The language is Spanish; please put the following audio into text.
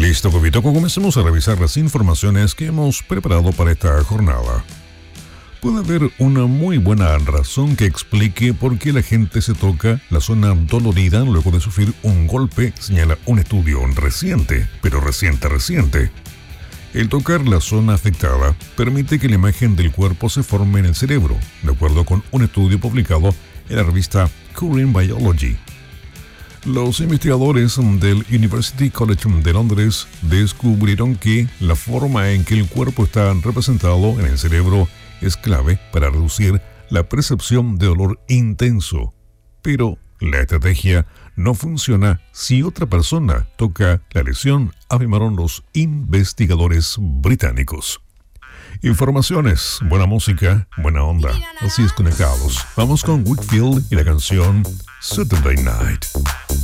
Listo, Cobito, comencemos a revisar las informaciones que hemos preparado para esta jornada. Puede haber una muy buena razón que explique por qué la gente se toca la zona dolorida luego de sufrir un golpe, señala un estudio reciente, pero reciente. El tocar la zona afectada permite que la imagen del cuerpo se forme en el cerebro, de acuerdo con un estudio publicado en la revista Current Biology. Los investigadores del University College de Londres descubrieron que la forma en que el cuerpo está representado en el cerebro es clave para reducir la percepción de dolor intenso. Pero la estrategia no funciona si otra persona toca la lesión, afirmaron los investigadores británicos. Informaciones, buena música, buena onda. Así es, conectados. Vamos con Whitfield y la canción Saturday Night.